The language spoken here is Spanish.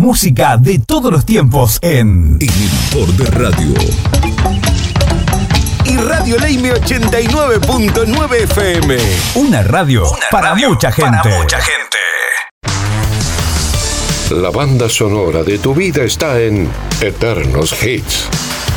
música de todos los tiempos en Inhibitor de Radio. Y Radio Leime 89.9 FM. Una radio para mucha gente. La banda sonora de tu vida está en Eternos Hits.